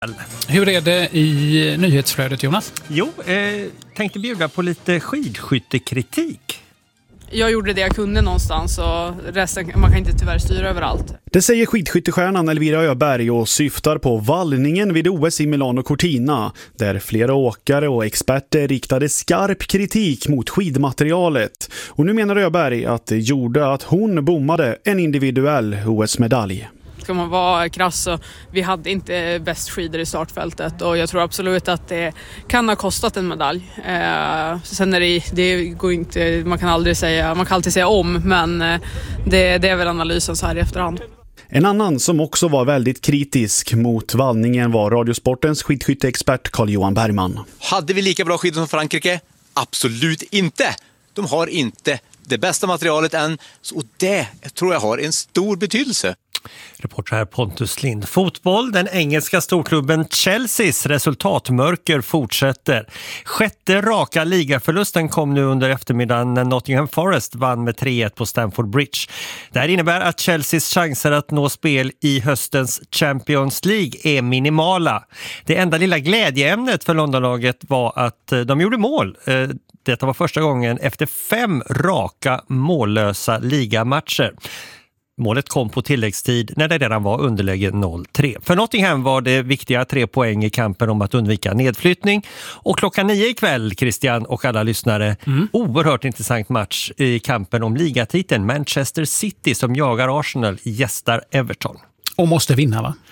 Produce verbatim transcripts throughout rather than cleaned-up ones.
Hur är det i nyhetsflödet, Jonas? Jo, eh, tänkte bjuda på lite skidskyttekritik. Jag gjorde det jag kunde någonstans och resten, man kan inte tyvärr styra överallt. Det säger skidskyttestjärnan Elvira Öberg och syftar på vallningen vid O S i Milano Cortina, där flera åkare och experter riktade skarp kritik mot skidmaterialet. Och nu menar Öberg att det gjorde att hon bommade en individuell O S-medalj. Ska man vara krass så vi hade inte bäst skidor i startfältet och jag tror absolut att det kan ha kostat en medalj. Eh, sen är det, det går inte, man kan aldrig säga, man kan alltid säga om, men det, det är väl analysen så här i efterhand. En annan som också var väldigt kritisk mot vallningen var Radiosportens skidskytteexpert Carl-Johan Bergman. Hade vi lika bra skidor som Frankrike? Absolut inte. De har inte det bästa materialet än, och det tror jag har en stor betydelse. Reporter här Pontus Lind. Fotboll, den engelska storklubben Chelseas resultatmörker fortsätter. Sjätte raka ligaförlusten kom nu under eftermiddagen när Nottingham Forest vann med tre ett på Stamford Bridge. Det här innebär att Chelseas chanser att nå spel i höstens Champions League är minimala. Det enda lilla glädjeämnet för Londonlaget var att de gjorde mål. Detta var första gången efter fem raka mållösa ligamatcher. Målet kom på tilläggstid när det redan var underläge noll tre. För Nottingham var det viktiga tre poäng i kampen om att undvika nedflyttning. Och klockan nio ikväll, Christian och alla lyssnare, mm. oerhört intressant match i kampen om ligatiteln. Manchester City som jagar Arsenal gästar Everton. Och måste vinna, va?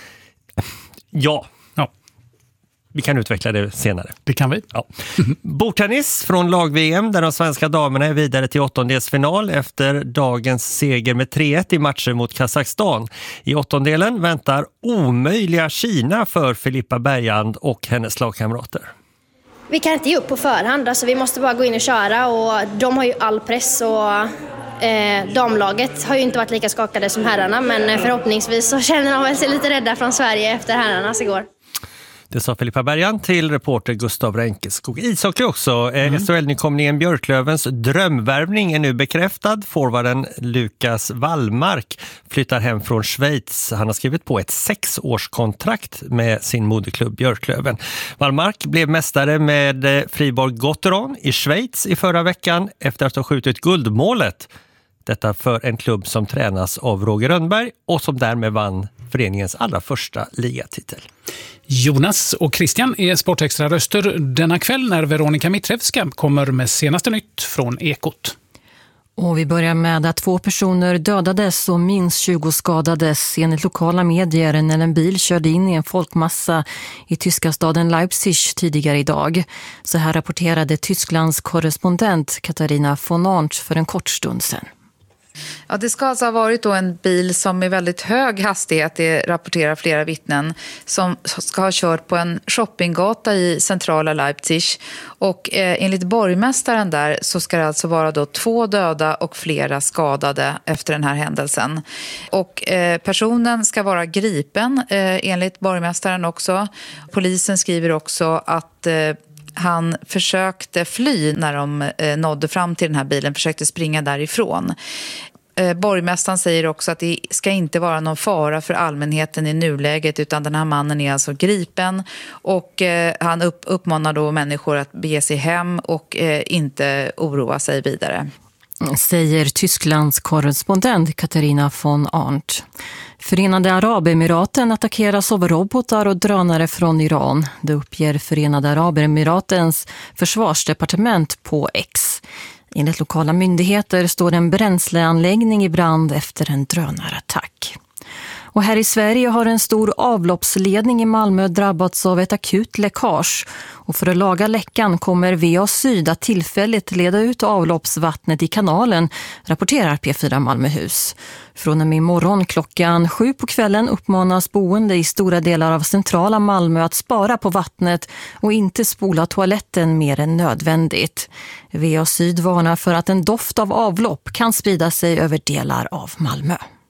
Ja. Ja. Vi kan utveckla det senare. Det kan vi. Ja. Bordtennis från lag-V M där de svenska damerna är vidare till åttondelsfinal efter dagens seger med tre ett i matcher mot Kazakstan. I åttondelen väntar omöjliga Kina för Filippa Bergand och hennes lagkamrater. Vi kan inte ge upp på förhand, alltså vi måste bara gå in och köra och de har ju all press och eh, damlaget har ju inte varit lika skakade som herrarna, men förhoppningsvis så känner de väl sig lite rädda från Sverige efter herrarnas igår. Det sa Filippa Bergand till reporter Gustav Ränkeskog. Ishockey också. Mm. S H L-nykomlingen Björklövens drömvärvning är nu bekräftad. Forwarden Lukas Wallmark flyttar hem från Schweiz. Han har skrivit på ett sexårskontrakt med sin moderklubb Björklöven. Wallmark blev mästare med Fribourg Gotteron i Schweiz i förra veckan efter att ha skjutit guldmålet. Detta för en klubb som tränas av Roger Rönnberg och som därmed vann föreningens allra första ligatitel. Jonas och Christian är Sportextra röster denna kväll när Veronica Mittrevska kommer med senaste nytt från Ekot. Och vi börjar med att två personer dödades och minst tjugo skadades enligt lokala medier när en bil körde in i en folkmassa i tyska staden Leipzig tidigare idag. Så här rapporterade Tysklands korrespondent Katarina von Arndt för en kort stund sedan. Ja, det ska alltså ha varit då en bil som med väldigt hög hastighet, det rapporterar flera vittnen, som ska ha kört på en shoppinggata i centrala Leipzig. Och eh, enligt borgmästaren där så ska det alltså vara då två döda och flera skadade efter den här händelsen. Och eh, personen ska vara gripen eh, enligt borgmästaren också. Polisen skriver också att eh, han försökte fly när de eh, nådde fram till den här bilen, försökte springa därifrån. Eh, borgmästaren säger också att det ska inte vara någon fara för allmänheten i nuläget, utan den här mannen är alltså gripen och eh, han upp, uppmanar då människor att bege sig hem och eh, inte oroa sig vidare. Säger Tysklands korrespondent Katarina von Arndt. Förenade Arabemiraten attackeras av robotar och drönare från Iran. Det uppger Förenade Arabemiratens försvarsdepartement på X. Enligt lokala myndigheter står en bränsleanläggning i brand efter en drönarattack. Och här i Sverige har en stor avloppsledning i Malmö drabbats av ett akut läckage. Och för att laga läckan kommer V A Syd att tillfälligt leda ut avloppsvattnet i kanalen, rapporterar P fyra Malmöhus. Från och med imorgon klockan sju på kvällen uppmanas boende i stora delar av centrala Malmö att spara på vattnet och inte spola toaletten mer än nödvändigt. V A Syd varnar för att en doft av avlopp kan sprida sig över delar av Malmö.